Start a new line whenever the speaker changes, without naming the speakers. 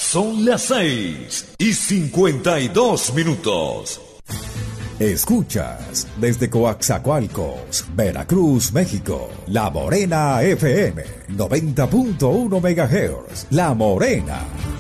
Son las 6:52.
Escuchas desde Coaxacualcos, Veracruz, México, La Morena FM, 90.1 MHz. La Morena.